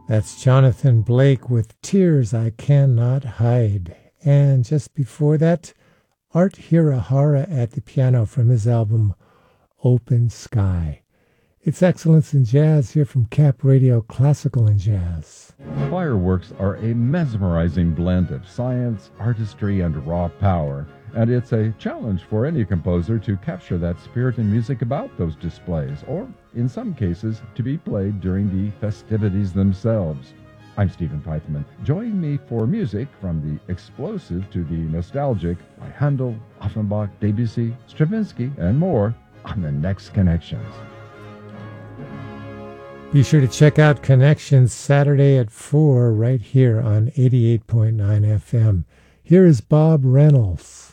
That's Jonathan Blake with Tears I Cannot Hide. And just before that, Art Hirahara at the piano from his album Open Sky. It's Excellence in Jazz here from Cap Radio Classical and Jazz. Fireworks are a mesmerizing blend of science, artistry, and raw power, and it's a challenge for any composer to capture that spirit and music about those displays, or, in some cases, to be played during the festivities themselves. I'm Stephen Peithman. Join me for music from the explosive to the nostalgic by Handel, Offenbach, Debussy, Stravinsky, and more on the next Connections. Be sure to check out Connections Saturday at 4 right here on 88.9 FM. Here is Bob Reynolds.